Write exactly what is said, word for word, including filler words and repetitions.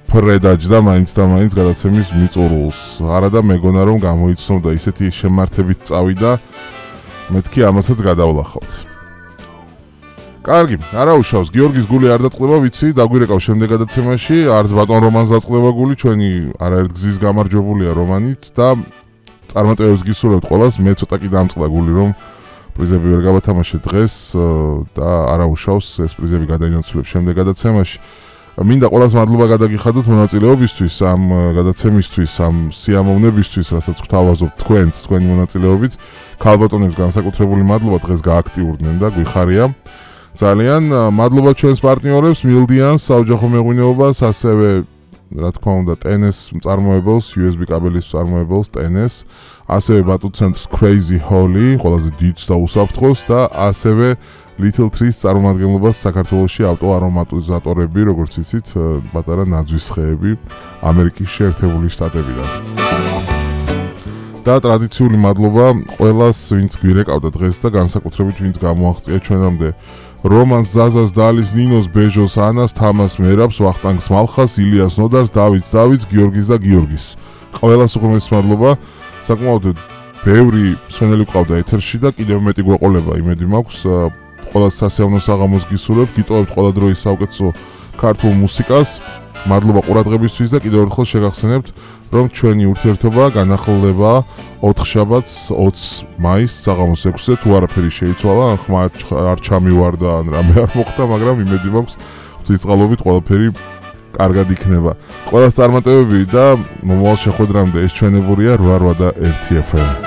ფრედაჯდა მაინც და მაინც გადაცემის მიწურულს. არა და მეგონა რომ გამოიცნობდა ისეთი შემართებით წავიდა, მეთქი ამასაც გადავლახავთ. კარგი, არა უშავს, გიორგის გული არ დაწყდება, ვიცი, დაგვირეკავ შემდეგ გადაცემაში, არც ბატონ რომანს დაწყდება გული, ჩვენი არაერთ გზის გამარჯვებულია რომანით და წარმატებებს გისურვებთ ყველას, მე ცოტა კი დამწყდა გული რომ პრიზები ვერ გავათამაშე დღეს და არა უშავს ეს პრიზები გადაინაცვლებ შემდეგ გადაცემაში. მინდა ყველას მადლობა გადაგიხადოთ მონაწილეობისთვის, ამ გადაცემისთვის, ამ სიამოვნებისთვის, რასაც გვთავაზობთ თქვენც, თქვენი მონაწილეობით. ქალბატონებს განსაკუთრებული მადლობა დღეს გააქტიურდნენ და გვიხარია. ძალიან მადლობა ჩვენს პარტნიორებს, მილდიანს, საოჯახო მეღვინეობას, ასევე რა თქმა უნდა ტენეს მწარმოებელს, იუ ეს ბი კაბელის მწარმოებელს, ტენეს, ასევე ბატუ ცენტრს Crazy Holly, ყველაზე დიდს და უსაფრთხოს და ასევე Little Trees წარმომადგენლობას საქართველოში ავტოარომატიზატორები, როგორც იცით, პატარა ნაძვის ხეები ამერიკის შეერთებული შტატებიდან. და ტრადიციული მადლობა ყველას, ვინც გვირეკავდა დღეს და განსაკუთრებით ვინც გამოაღწია ჩვენამდე. რომანს ზაზას, დალის, ნინოს, ბეჟოს, ანას, თამას, მერაბს, ვახტანგს, მალხას, ილიას, ნოდარს, დავითს, დავითს, გიორგის და გიორგის. ყველას უღრმეს მადლობა. საკმაოდ ბევრი მსმენელი გვყავდა ეთერში და კიდევ მეტი გვეყოლება, იმედი მაქვს. ყველას სასიამოვნო საღამოს გისურვებთ, გიტოვებთ ყველა დროის საუკეთესო ქართულ მუსიკას. მადლობა ყურადღებისთვის და კიდევ ერთხელ შეგახსენებთ, რომ ჩვენი ურთიერთობა განახლდება ოთხშაბათს ოცი მაისს საღამოს ექვსზე, თუ არაფერი შეიცვალა, ან ხმა არ ჩამივარდა, ან რამე არ მოხდა, მაგრამ იმედი მაქვს ღვთისწყალობით ყველაფერი კარგად იქნება. ყველას წარმატებები და მომავალ შეხვედრამდე ეს ჩვენებურია რვა რვა და ერთი ეფ ემ.